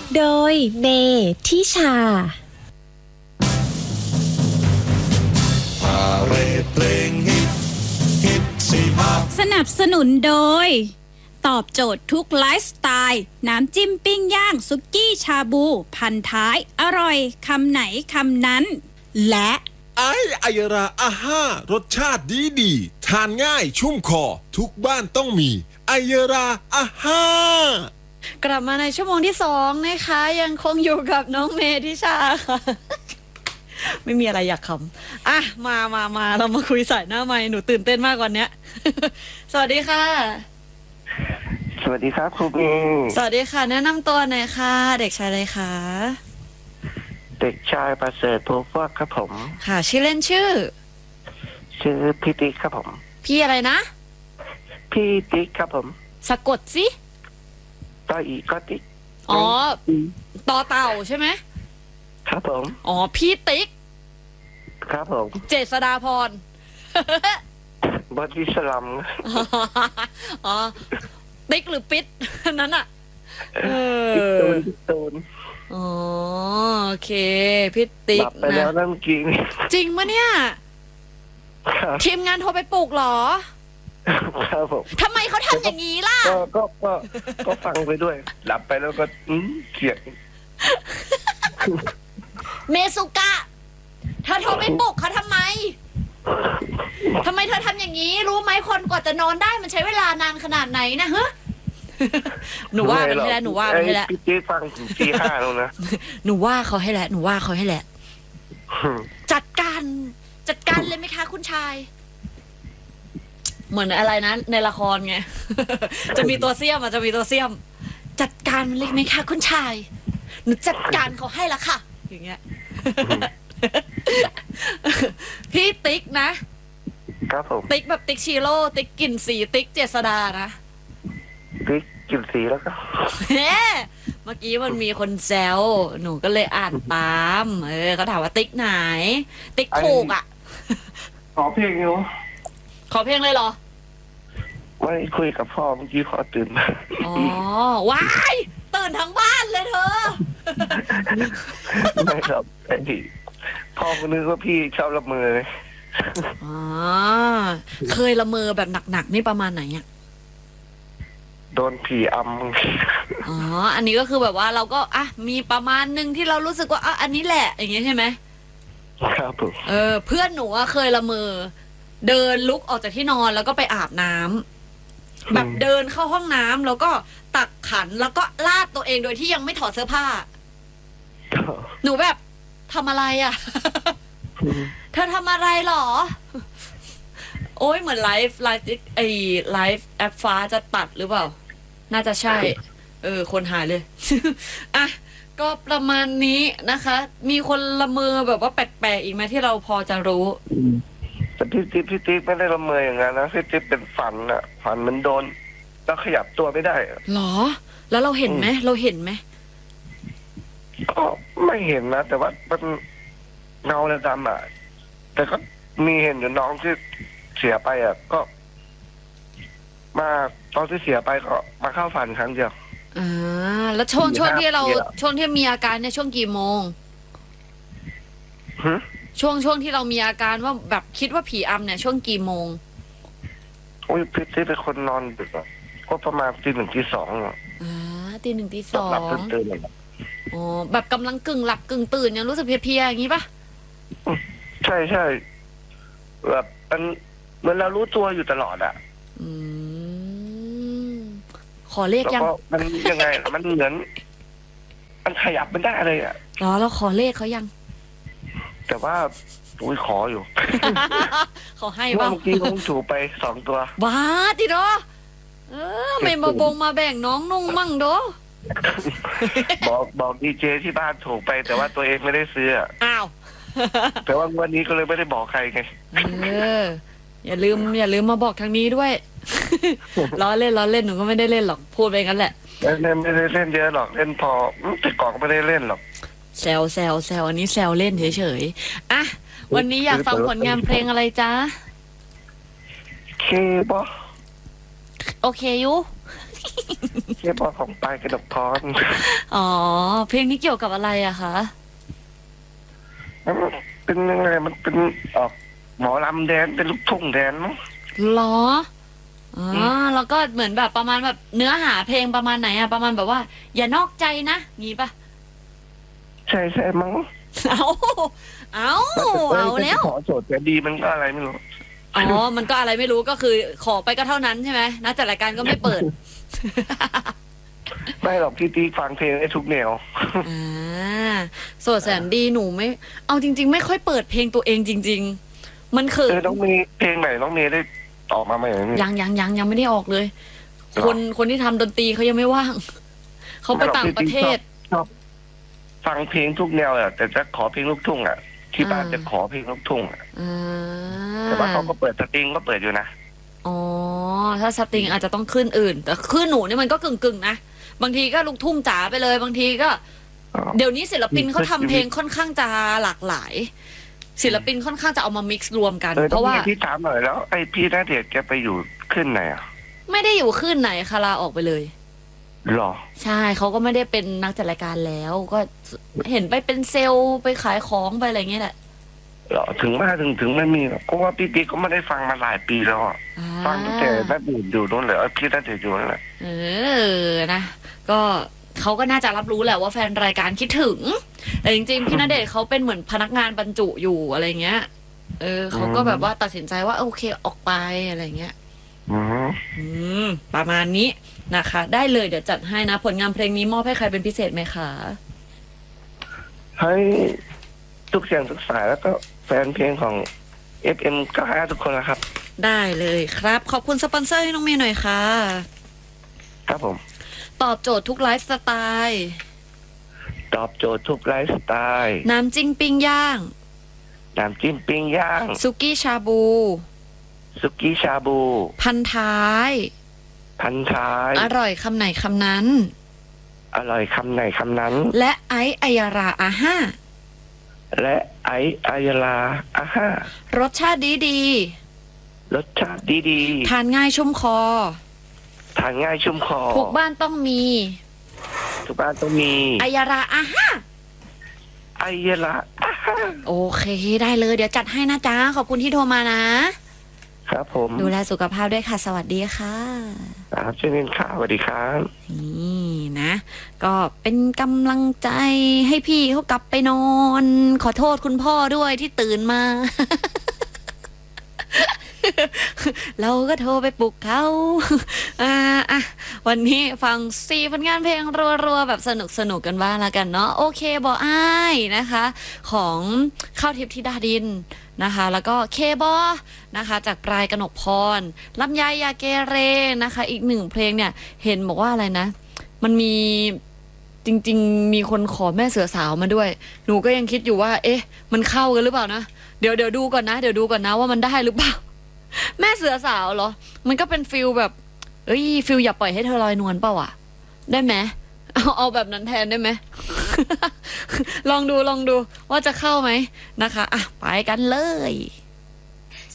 โดยเมทิชาสนับสนุนโดยตอบโจทย์ทุกไลฟ์สไตล์น้ำจิ้มปิ้งย่างซุกี้ชาบูพันท้ายอร่อยคำไหนคำนั้นและไอยราอาห้ารสชาติดีทานง่ายชุ่มคอทุกบ้านต้องมีไอยราอาห้ากลับมาในชั่วโมงที่2นะคะยังคงอยู่กับน้องเมทิชาค่ะ ไม่มีอะไรอยากขำอ่ะมาเรามาคุยสายหน้าไมค์หนูตื่นเต้นมากวันเนี้ย สวัสดีค่ะสวัสดีครับครูเมย์สวัสดีค่ะแนะนำตัวหน่อยค่ะเด็กชายอะไรคะเด็กชายประเสริฐโพฟอกครับผมค่ะชื่อเล่นชื่อพี่ติ๊กครับผมพี่อะไรนะพี่ติ๊กครับผมสะกดสิต่ออีกก็ติ๊กอ๋อต่อเต่าใช่ไหมครับผมอ๋อพี่ติ๊กครับผมเจษฎาพรบอดี้สลัมอ๋อติ๊กหรือปิ๊ดนั้นอ่ะตูนอ๋อโอเคพี่ติ๊กนะไปแล้วนั่งกินจริงมะเนี่ยทีมงานโทรไปปลุกเหรอครับผมทำไมเขาทำอย่างนี้ล่ะก็ฟังไปด้วยหลับไปแล้วก็เกลียดเมสุกะเธอโทรไปปลุกเขาทำไมเธอทำอย่างนี้รู้ไหมคนกว่าจะนอนได้มันใช้เวลานานขนาดไหนนะฮะหนูว่ามันให้แล้วพี่ติ๊กฟังถึงตี 5แล้วนะหนูว่าเขาให้แล้วจัดการเลยไหมคะคุณชายเหมือนอะไรนะในละครไง จะมีตัวเสี้ยมจัดการมันเลยไหมคะคุณชายหนูจัดการเขาให้ละค่ะอย่างเงี้ย พี่ติ๊กนะครับผมติ๊กแบบติ๊กชิโร่ติ๊กกลิ่นสีติ๊กเจษดานะติ๊กกลิ่นสีแล้วก็เมื่อกี้มันมีคนแซวหนูก็เลยอ่านตามเขาถามว่าติ๊กไหนติ๊กถูกอ่ะขอเพลงอยู่ขอเพลงเลยเหรอไม่คุยกับพ่อเมื่อกี้ขอตื่นมาอ๋อว้ายตื่นทั้งบ้านเลยเธอไม่ครับพ่อก็นึกว่าพี่ชอบละเมอเลยอ๋อเคยละเมอแบบหนักๆนี่ประมาณไหนอ่ะโดนผีอำอ๋ออันนี้ก็คือแบบว่าเราก็มีประมาณนึงที่เรารู้สึกว่าอันนี้แหละอย่างเงี้ยใช่ไหมครับผมเพื่อนหนูเคยละเมอเดินลุกออกจากที่นอนแล้วก็ไปอาบน้ำแบบเดินเข้าห้องน้ำแล้วก็ตักขันแล้วก็ลาดตัวเองโดยที่ยังไม่ถอดเสื้อผ้าหนูแบบทำอะไรอ่ะ เธอทำอะไรหรอโอ้ยเหมือนไลฟ์แอปฟ้าจะตัดหรือเปล่าน่าจะใช่คนหายเลย อ่ะก็ประมาณนี้นะคะ มีคนละเมอแบบว่าแปลกๆอีกไหมที่เราพอจะรู้แต่พี่ติ๊กไม่ได้ละเมออย่างนั้นนะพี่ติ๊กเป็นฝันมันโดนแล้วขยับตัวไม่ได้หรอแล้วเราเห็นไหมก็ไม่เห็นนะแต่ว่ามันเงาดำอ่ะแต่ก็มีเห็นอยู่น้องที่เสียไปก็มาตอนที่เสียไปก็มาเข้าฝันครั้งเดียวแล้วช่วงที่มีอาการเนี่ยช่วงกี่โมงช่วงที่เรามีอาการว่าแบบคิดว่าผีอำเนี่ยช่วงกี่โมงโอ้ยพี่ที่เป็นคนนอนดึกก็ประมาณตี 1 ตี 2 ตี 1 ตี 2หลับตื่นอ๋อแบบกำลังกึ่งหลับกึ่งตื่นยังรู้สึกเพลียๆอย่างนี้ปะใช่แบบมันเหมือนเรารู้ตัวอยู่ตลอดขอเลขยังมันยังไงมันเหมือนมันขยับไม่ได้เลยแล้วขอเลขเขายังแต่ว่าขออยู่ขอให้บ้างเมื่อกี้ผมถูกไป2 ตัวบ้าดิโดไม่มาแบ่งน้องนุ่งมั่งโดบอกดีเจที่บ้านถูกไปแต่ว่าตัวเองไม่ได้ซื้ออ้าวแต่ว่าวันนี้ก็เลยไม่ได้บอกใครไงอย่าลืมมาบอกทางนี้ด้วยล้อเล่นหนูก็ไม่ได้เล่นหรอกพูดไปงั้นแหละไม่ได้เล่นเยอะหรอกเล่นพอแต่ก่อนไม่ได้เล่นหรอกแซวอันนี้แซวเล่นเฉยๆอ่ะวันนี้อยากฟังผลงานเพลงอะไรจ๊ะเคปะโอเคยูเรียกว่าของปลายกระดกพรอ๋อเพลงนี้เกี่ยวกับอะไรอะคะมันเป็นยังไงมันเป็นออกหมอลำแดนเป็นลูกทุ่งแดนมั้งหรออ๋อแล้วก็เหมือนแบบประมาณแบบเนื้อหาเพลงประมาณไหนอะประมาณแบบว่า อย่านอกใจนะงี้ปะใช่ใช่มั้งเอาแล้วขอโจทย์แต่ดีมันก็อะไรไม่รู้อ๋อมันก็อะไรไม่รู้ก็คือขอไปก็เท่านั้นใช่ไหมนะจัดรายการก็ไม่เปิดไม่หรอกพี่ตีฟังเพลงได้ทุกแนวโสดแสนดีหนูไม่เอาจริง ๆ ไม่ค่อยเปิดเพลงตัวเองจริง ๆ มันคือน้องเมย์เพลงไหนน้องเมย์ได้ออกมาไหมเนี่ยยังไม่ได้ออกเลย คนที่ทำดนตรีเขายังไม่ว่าง เขาไปต่างประเทศชอบฟังเพลงทุกแนวอ่ะแต่จะขอเพลงลูกทุ่งอ่ะที่บ้านจะขอเพลงลูกทุ่งอ่ะแต่ว่าเขาก็เปิดสตริงก็เปิดอยู่นะอ๋อถ้าสตริงอาจจะต้องขึ้นอื่น แต่ขึ้นหนูนี่มันก็กึ่งนะบางทีก็ลูกทุ่งจ๋าไปเลยบางทีก็ เดี๋ยวนี้ศิลปินเขาทำเพลงค่อนข้างจะหลากหลาย ศิลปินค่อนข้างจะเอามามิกซ์รวมกันเพราะว่าพี่ถามหน่อยแล้วไอ้พี่ณเดชน์แกไปอยู่ขึ้นไหนอ่ะไม่ได้อยู่ขึ้นไหนคาราออกไปเลยหรอใช่เขาก็ไม่ได้เป็นนักจัดรายการแล้วก็เห็นไปเป็นเซลล์ไปขายของไปอะไรเงี้ยแหละหรอถึงไม่มีหรอกเพราะว่าพี่ติ๊กก็ไม่ได้ฟังมาหลายปีแล้วฟังตั้งแต่ณเดชน์อยู่นู่นเลยพี่ณเดชน์อยู่นั่นแหละนะก็เขาก็น่าจะรับรู้แหละว่าแฟนรายการคิดถึงแต่จริงๆพี่ณเดชน์เขาเป็นเหมือนพนักงานบรรจุอยู่อะไรเงี้ยเขาก็แบบว่าตัดสินใจว่าโอเคออกไปอะไรเงี้ยประมาณนี้นะคะได้เลยเดี๋ยวจัดให้นะผลงานเพลงนี้มอบให้ใครเป็นพิเศษไหมคะให้ทุกเสียงทุกสายแล้วก็แฟนเพลงของ FM 95ทุกคนนะครับได้เลยครับขอบคุณสปอนเซอร์ให้น้องเมย์หน่อยค่ะครับผมตอบโจทย์ทุกไลฟ์สไตล์ตอบโจทย์ทุกไลฟ์สไตล์น้ำจิ้มปิ้งย่างน้ำจิ้มปิ้งย่างสุกี้ชาบู พันท้ายอร่อยคำไหนคำนั้นอร่อยคำไหนคำนั้นและไอซ์อัยราอาห้ารสชาติดีทานง่ายชุ่มคอทุกบ้านต้องมีอัยราอาห้าโอเคได้เลยเดี๋ยวจัดให้นะจ๊ะขอบคุณที่โทรมานะครับผมดูแลสุขภาพด้วยค่ะสวัสดีค่ะครับเช่นกันค่ะสวัสดีครับนี่นะก็เป็นกำลังใจให้พี่เขากลับไปนอนขอโทษคุณพ่อด้วยที่ตื่นมา เราก็โทรไปปลุกเขาวันนี้ฟัง4ผลงานเพลงรัวๆแบบสนุกกันบ้างละกันเนาะโอเคบอกอ้ายนะคะของข้าวทิพย์ธิดาดินนะคะแล้วก็เคบอนะคะจากปลายกนกพรลำไยยาเกเรนะคะอีก1เพลงเนี่ยเห็นบอกว่าอะไรนะมันมีจริงๆมีคนขอแม่เสือสาวมาด้วยหนูก็ยังคิดอยู่ว่าเอ๊ะมันเข้ากันหรือเปล่านะเดี๋ยวดูก่อนนะว่ามันได้หรือเปล่าแม่เสือสาวเหรอมันก็เป็นฟิลแบบฟิลอย่าปล่อยให้เธอลอยนวลเปล่าอ่ะได้ไหมเอาแบบนั้นแทนได้ไหม ลองดูว่าจะเข้าไหมนะคะอ่ะไปกันเลย